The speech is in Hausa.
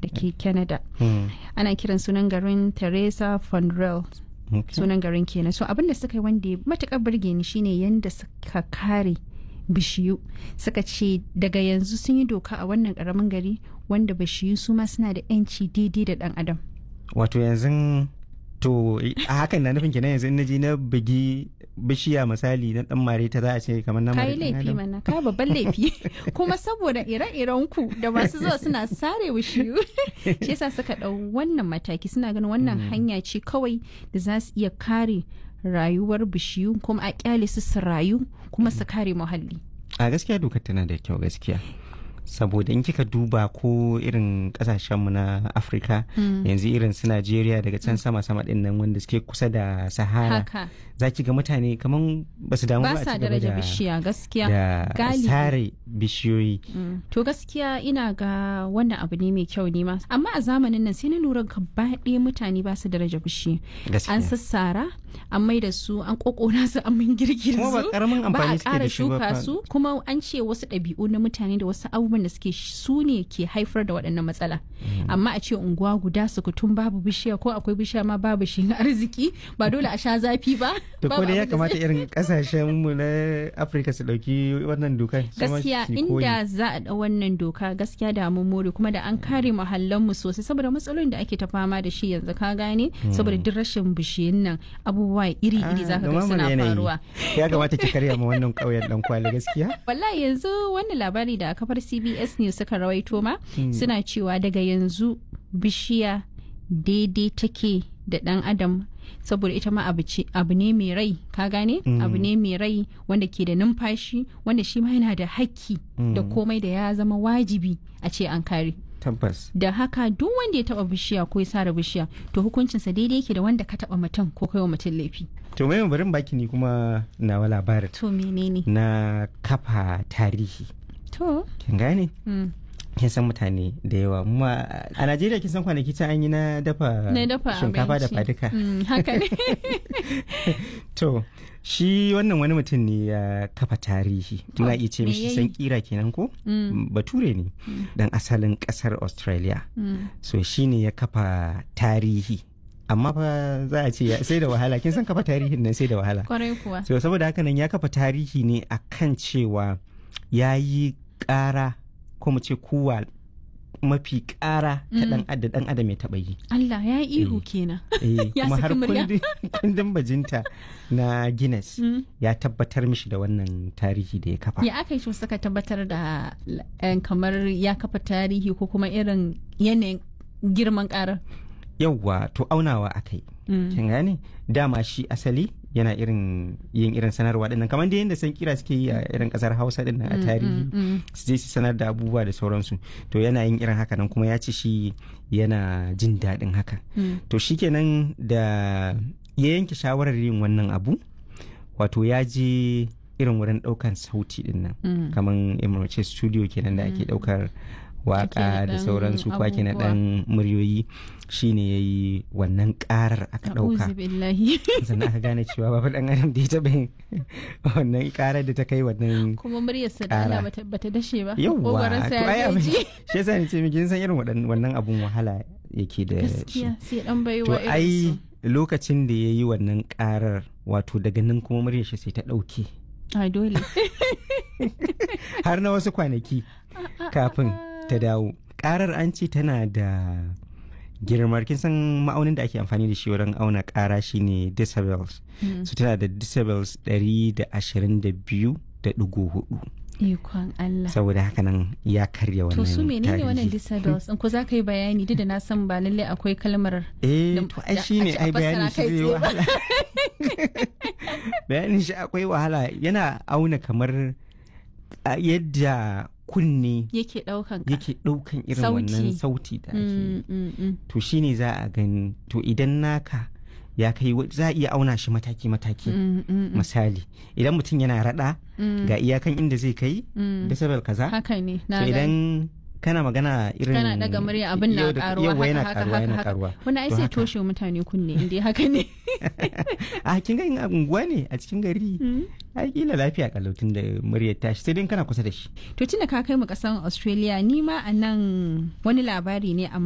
da ke Canada. Ana kiran sunan garin Teresa Fondrel. Sunan garin kenan. So abin da suka yi wanda ya matuƙar burge ni shine yanda suka kare bishiyu. Suka ce daga yanzu sun yi doka a wannan ƙaramin gari wanda bishiyu su ma suna da 'yanci daidai da ɗan adam. Wato yanzu to a hakan na nufin kenan yanzu in naji na bugi bishiya misali na dan mare ta za a ce kamar na mare. Kai laifi mana ka babban laifi kuma saboda ire-iren ku da masu zuwa suna sare bishiyu shi yasa suka dau wannan mataki suna ganin wannan hanya ce kawai da za su iya kare rayuwar bishiyu kuma a kyale su rayu kuma su kare muhalli. A gaskiya dokar tana da kyau gaskiya. Saboda in kika duba ko irin kasashenmu na Afirka yanzu irin su Najeriya daga can sama-sama din nan wanda suke kusa da Sahara za ki ga mutane kaman ba su damu ba a cigaba da bishiya gaskiya da sare bishiyoyi. To gaskiya ina ga wannan abu ne mai kyau ne ma amma a zamanin nan sai na lura gaba ɗaya mutane ba su daraja bishiya. An sassara an mai da su an kokona su an min girgir su ba karamin amfani suke da shi ba su kuma an ce wasu ɗabi'u na mutane da wasu abubuwan da suke su ne ke haifar da waɗannan matsala amma a ce unguwa guda sukutun babu bishiya ko akwai bishiya ma babu shi arziki ba dole a sha zafi ba. To ko da ya kamata irin kasashen mu na Afirka su dauki wannan doka gaskiya inda za a da wannan doka gaskiya da mun more kuma da an kare muhallan mu sosai saboda matsalolin da ake ta fama da shi yanzu ka gane saboda duk rashin bishiyun nan abubuwa iri-iri zaka ga suna faruwa. Ya kamata ki karya ma wannan kauyen dan kwali gaskiya. Wallahi yanzu wannan labari da kafar CBS News suka rawaito ma suna cewa daga yanzu bishiya daidai take da dan adam saboda ita ma abu ne mai rai ka gane abu ne mai rai wanda ke da numfashi wanda shi ma yana da hakki da komai da ya zama wajibi a ce an kare. Tabbas. Da haka duk wanda ya taba bishiya ko ya sare bishiya to hukuncinsa daidai yake da wanda ka taba mutum ko kai wa mutum laifi. To mai barin baki ni kuma nawa labarin. To menene? Na kafa tarihi. To. Kin gane? Kin san mutane da yawa kuma a Najeriya kin san kwanaki ta an yi na dafa shinkafa da faduka. Haka ne. To shi wannan wani mutum ne ya kafa tarihi muna iya ce mishi san kira kenan ko bature ne dan asalin kasar Australia so shi ne ya kafa tarihi amma fa za a ce sai da wahala kin san kafa tarihin nan sai da wahala kwarai kuwa so saboda haka nan ya kafa tarihi ne akan cewa ya yi ƙara ko mu ce kuwa mafi ƙara ta dan adam ya taɓa yi. Allah ya yi ihu kenan. Kuma har kundin bajinta na Guinness ya tabbatar mishi da wannan tarihi da ya kafa. Ya aka yi suka tabbatar da kamar ya kafa tarihi ko kuma irin yanayin girman ƙarar? Yawwa to aunawa aka yi. Kin gane? Dama shi asali yana yin irin sanarwa dinnan kamar da yadda san kira suke yi a irin kasar Hausa dinnan a tarihi su je su sanar da abubuwa da sauransu to yana yin irin haka nan kuma ya ce shi yana jin daɗin haka to shikenan da ya yanke shawarar yin wannan abu wato ya je irin wurin ɗaukan sauti dinnan kamar emirce studio kenan da ake ɗaukar waka da sauransu kwaki na dan muryoyi shine yayi wannan karar aka dauka sannan aka gane cewa babu dan adam da ya taba yin wannan karar da ta kai wannan kuma muryarsa da Allah bata dashe ba yawa to ai abin shi yasa ni ce miki san irin wannan abun wahala yake da shi gaskiya sai dan baiwa to ai lokacin da yayi wannan karar wato daga nan kuma muryar shi sai ta dauke ai dole har na wasu kwanaki kafin ta dawo karar an ce tana da girmar kin san ma'aunin da ake amfani da shi wurin auna kara shine decibels so tana da decibels 122.4 ikon Allah saboda haka nan ya karya wannan to su menene wannan decibels in ko za ka yi bayani duk da na san ba lallai akwai kalmar to ai shine ai bayani shi zai wahala bayanin shi akwai wahala yana auna kamar yadda kunne yake daukan irin wannan sauti da ake to shine za a gani to idan naka ya kai za a iya auna shi mataki-mataki misali idan mutum yana rada ga iyakan inda zai kai decibel kaza haka ne so idan kana magana irin kana daga murya abin na karuwa yawa yana karuwa wani ai sai toshe mutane kunne inda haka ne a kin ga unguwa ne a cikin gari ai kila lafiya kalautin da muryar tashi sai dai kana kusa da shi to tunda ka kai mu kasan Australia ni ma a nan wani labari ne